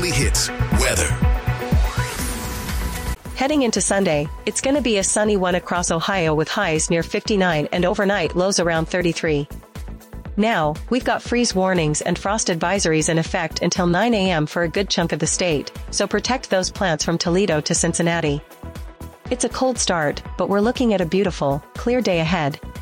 weekly hits, weather. Heading into Sunday, it's going to be a sunny one across Ohio with highs near 59 and overnight lows around 33. Now, we've got freeze warnings and frost advisories in effect until 9 a.m. for a good chunk of the state, so protect those plants from Toledo to Cincinnati. It's a cold start, but we're looking at a beautiful, clear day ahead.